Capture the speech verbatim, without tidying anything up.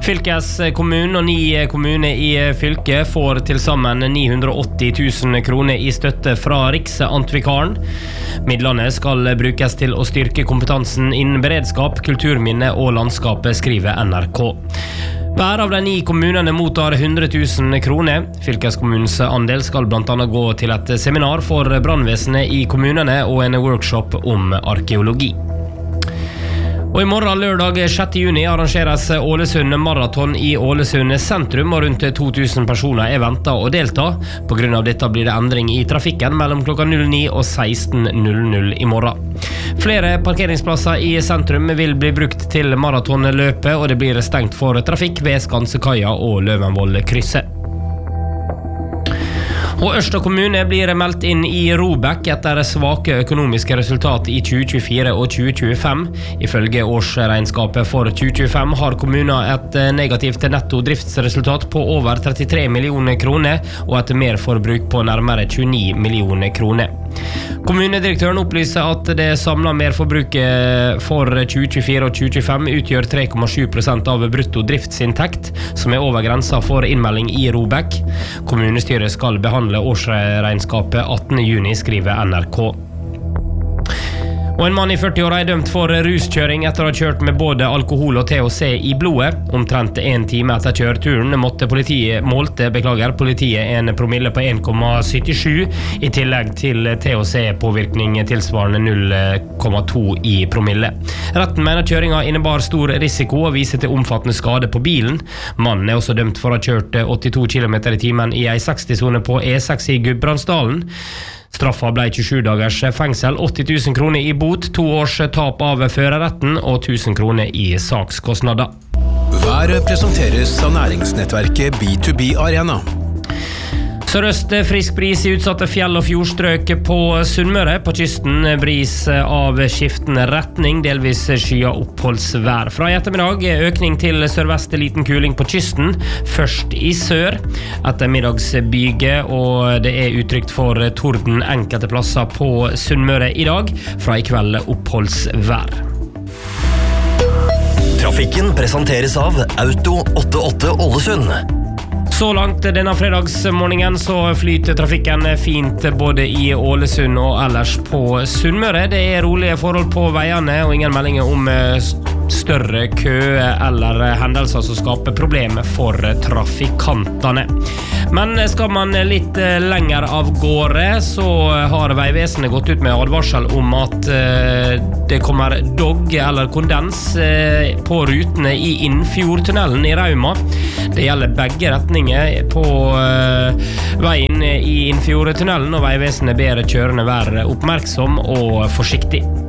Fylkeskommunen og ni kommuner i fylket får til sammen ni hundre og åtti tusen kroner i støtte fra Riksantikvaren. Midlene skal brukes til å styrke kompetansen innen beredskap, kulturminne og landskapet, skriver N R K. Hver av de ni kommunene mottar hundre tusen kroner. Fylkeskommunens andel skal blant annet gå til et seminar for brannvesenet i kommunene og en workshop om arkeologi. Og i morgen lørdag sjette juni arrangeres Ålesund Marathon i Ålesund sentrum, og rundt to tusen personer er ventet å delta. På grunn av dette blir det endring i trafikken mellom klokka null ni og seksten null null i morgen. Flere parkeringsplasser i sentrum vil bli brukt til maratonløpet, og det blir stengt for trafikk ved Skansekaia og Løvenvoll-krysset. Og Ørsta kommune blir meldt inn i ROBEK etter svake økonomiske resultat i tjue tjuefire og tjue tjuefem. Ifølge årsregnskapet for tjue tjuefem har kommunen et negativt netto driftsresultat på over trettitre millioner kroner og et merforbruk på nærmere tjueni millioner kroner. Kommunedirektøren opplyser at det samlede merforbruket for tjue tjuefire og tjue tjuefem utgjør tre komma sju prosent av brutto driftsinntekt, som er over grensa for innmelding i ROBEK. Kommunestyret skal behandle årsregnskapet attende juni, skriver N R K. Og en mann i førti år er dømt for ruskjøring etter å ha kjørt med både alkohol og T H C i blodet. Omtrent en time etter kjøreturen måtte politiet målte, beklager, politiet en promille på en komma syttisju, i tillegg til T H C-påvirkning tilsvarende null komma to i promille. Retten mener kjøringen innebar stor risiko og viser til omfattende skade på bilen. Mannen er også dømt for å ha kjørt åttito kilometer i timen i ei seksti-sone på E seks i Gudbrandsdalen. Straffa ble tjuesju dagers fengsel, åtti tusen kroner i bot, to års tap av førerretten og tusen kroner i sakskostnader. Været presenteres av næringsnettverket B to B Arena. Sørøst frisk bris i utsatte fjell- og fjordstrøk på Sunnmøre. På kysten bris av skiftende retning, delvis skya oppholdsvær. Fra i ettermiddag økning til sørvest, liten kuling på kysten, først i sør. Etter middagsbyge, og det er utrygt for torden enkelte plasser på Sunnmøre i dag. Fra i kveld oppholdsvær. Trafikken presenteres av Auto åttiåtte Ålesund. Så langt denne fredagsmorgenen så flyter trafikken fint både i Ålesund og ellers på Sunnmøre. Det er rolige forhold på veiene og ingen meldinger om større kø eller hendelser som skaper problemer for trafikantene. Men skal man litt lenger av gårde, så har Veivesenet gått ut med advarsel om at det kommer dog eller kondens på rutene i Innfjordtunnelen i Rauma. Det gjelder begge retninger på veien i Innfjordtunnelen, og Veivesenet ber kjørende være oppmerksom og forsiktig.